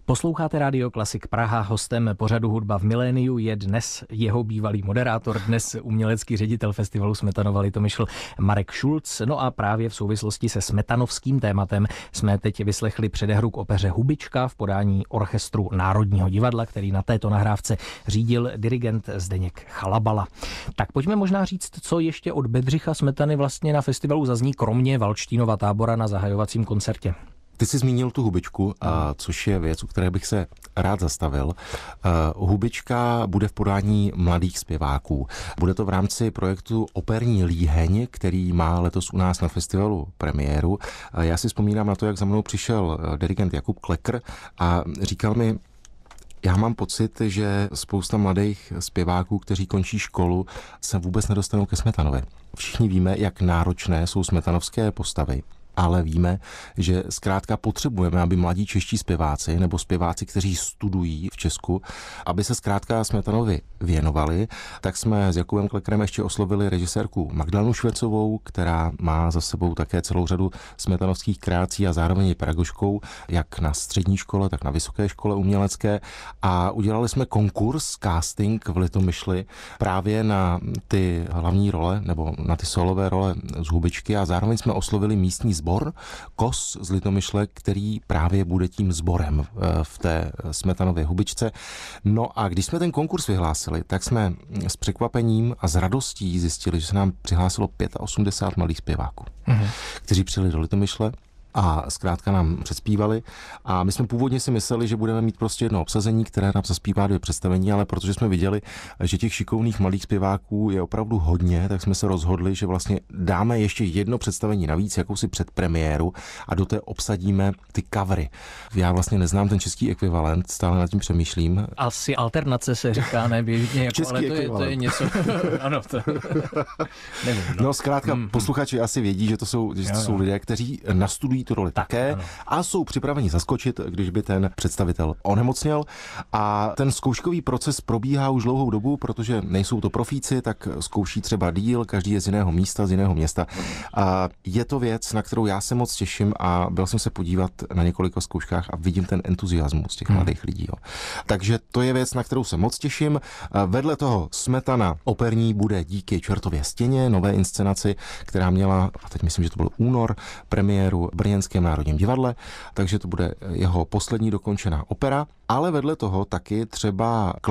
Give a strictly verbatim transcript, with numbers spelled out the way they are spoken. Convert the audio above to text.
Posloucháte Rádio Klasik Praha, hostem pořadu Hudba v miléniu je dnes jeho bývalý moderátor, dnes umělecký ředitel festivalu Smetanova Litomyšl Marek Šulc. No a právě v souvislosti se smetanovským tématem jsme teď vyslechli předehru k opeře Hubička v podání orchestru Národního divadla, který na této nahrávce řídil dirigent Zdeněk Chalabala. Tak pojďme možná říct, co ještě od Bedřicha Smetany vlastně na festivalu zazní, kromě Valdštínova tábora na zahajovacím koncertě. Ty jsi zmínil tu Hubičku, a což je věc, u které bych se rád zastavil. Uh, Hubička bude v podání mladých zpěváků. Bude to v rámci projektu Operní líheň, který má letos u nás na festivalu premiéru. Uh, já si vzpomínám na to, jak za mnou přišel dirigent Jakub Klekr a říkal mi, já mám pocit, že spousta mladých zpěváků, kteří končí školu, se vůbec nedostanou ke Smetanovi. Všichni víme, jak náročné jsou smetanovské postavy. Ale víme, že zkrátka potřebujeme, aby mladí čeští zpěváci nebo zpěváci, kteří studují v Česku, aby se zkrátka Smetanovi věnovali, tak jsme s Jakubem Klekrem ještě oslovili režisérku Magdalenu Švecovou, která má za sebou také celou řadu smetanovských kreací a zároveň je pedagožkou, jak na střední škole, tak na vysoké škole umělecké, a udělali jsme konkurs, casting v Litomyšli právě na ty hlavní role nebo na ty solové role z Hubičky a zároveň jsme oslovili místní sbor Kos z Litomyšle, který právě bude tím sborem v té Smetanově Hubičce. No a když jsme ten konkurs vyhlásili, tak jsme s překvapením a s radostí zjistili, že se nám přihlásilo osmdesát pět mladých zpěváků, mhm. kteří přijeli do Litomyšle a zkrátka nám předspívali. A my jsme původně si mysleli, že budeme mít prostě jedno obsazení, které nám zaspívá dvě představení, ale protože jsme viděli, že těch šikovných mladých zpěváků je opravdu hodně, tak jsme se rozhodli, že vlastně dáme ještě jedno představení navíc, jakousi předpremiéru, a do té obsadíme ty covery. Já vlastně neznám ten český ekvivalent, stále nad tím přemýšlím. Asi alternace se říká, ne běžně, jako, ale to je, to je něco. Ano, to nevím. No, no zkrátka, mm, posluchači asi vědí, že to jsou, že to jsou lidé, kteří nastudují tu roli tak, také ano. a jsou připraveni zaskočit, když by ten představitel onemocněl. A ten zkouškový proces probíhá už dlouhou dobu, protože nejsou to profíci, tak zkouší třeba díl, každý je z jiného místa, z jiného města. A je to věc, na kterou já se moc těším a byl jsem se podívat na několika zkouškách a vidím ten entuziasmus těch hmm. mladých lidí. Jo. Takže to je věc, na kterou se moc těším. Vedle toho Smetana operní bude Díky čertově stěně, nové inscenaci, která měla, a teď myslím, že to byl únor, premiéru v Brněnském Národním divadle, takže to bude jeho poslední dokončená opera, ale vedle toho taky třeba